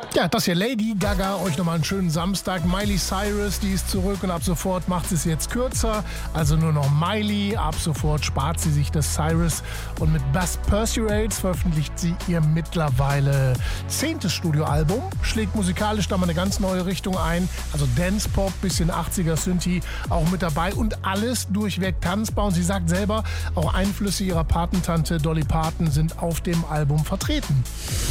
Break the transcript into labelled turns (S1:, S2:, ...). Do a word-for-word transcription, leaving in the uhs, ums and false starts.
S1: Ja, das hier Lady Gaga, euch nochmal einen schönen Samstag. Miley Cyrus, die ist zurück und ab sofort macht sie es jetzt kürzer. Also nur noch Miley, ab sofort spart sie sich das Cyrus. Und mit Bass Pursuates veröffentlicht sie ihr mittlerweile zehntes Studioalbum. Schlägt musikalisch da mal eine ganz neue Richtung ein. Also Dance Pop, bisschen achtziger Synthie auch mit dabei. Und alles durchweg tanzbar. Und sie sagt selber, auch Einflüsse ihrer Patentante Dolly Parton sind auf dem Album vertreten.